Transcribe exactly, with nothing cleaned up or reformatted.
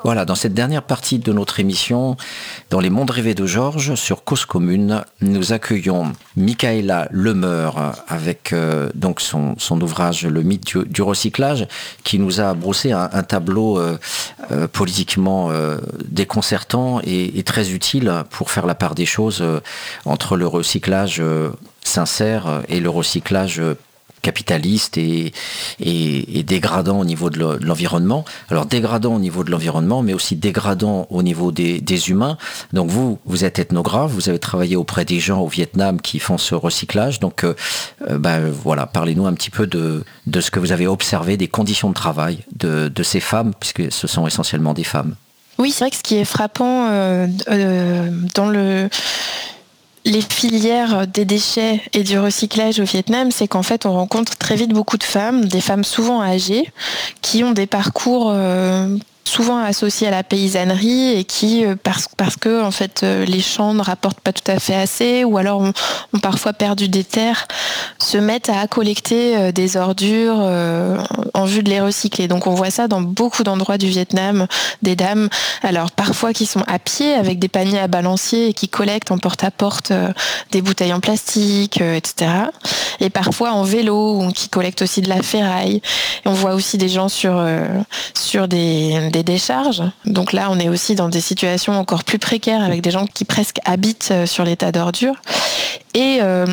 Voilà, dans cette dernière partie de notre émission, dans les mondes rêvés de Georges, sur Cause Commune, nous accueillons Michaëla Lemeur avec euh, donc son, son ouvrage Le mythe du, du recyclage, qui nous a brossé un, un tableau euh, euh, politiquement euh, déconcertant et, et très utile pour faire la part des choses euh, entre le recyclage euh, sincère et le recyclage euh, capitaliste et, et, et dégradant au niveau de l'environnement. Alors dégradant au niveau de l'environnement, mais aussi dégradant au niveau des, des humains. Donc vous, vous êtes ethnographe, vous avez travaillé auprès des gens au Vietnam qui font ce recyclage. Donc euh, ben, voilà, parlez-nous un petit peu de, de ce que vous avez observé, des conditions de travail de, de ces femmes, puisque ce sont essentiellement des femmes. Oui, c'est vrai que ce qui est frappant euh, euh, dans le... les filières des déchets et du recyclage au Vietnam, c'est qu'en fait, on rencontre très vite beaucoup de femmes, des femmes souvent âgées, qui ont des parcours euh, souvent associés à la paysannerie et qui, parce, parce que en fait, les champs ne rapportent pas tout à fait assez, ou alors ont, ont parfois perdu des terres, se mettent à collecter des ordures euh, en vue de les recycler. Donc on voit ça dans beaucoup d'endroits du Vietnam, des dames, alors parfois qui sont à pied avec des paniers à balancier et qui collectent en porte-à-porte euh, des bouteilles en plastique, euh, et cetera. Et parfois en vélo, ou qui collectent aussi de la ferraille. Et on voit aussi des gens sur, euh, sur des, des décharges. Donc là, on est aussi dans des situations encore plus précaires avec des gens qui presque habitent sur les tas d'ordures. Et euh,